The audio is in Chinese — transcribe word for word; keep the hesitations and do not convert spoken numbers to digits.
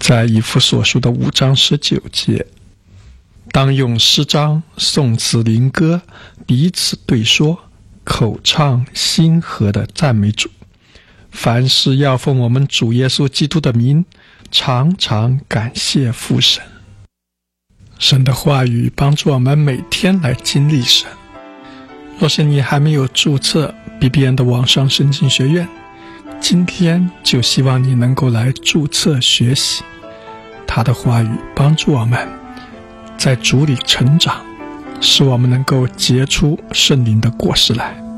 在以弗所书的五章十九节，当用诗章、颂词、灵歌彼此对说，口唱心和的赞美主。凡事要奉我们主耶稣基督的名，常常感谢父神。神的话语帮助我们每天来经历神。若是你还没有注册 B B N 的网上圣经学院，今天就希望你能够来注册学习。他的话语帮助我们在主里成长，使我们能够结出圣灵的果实来。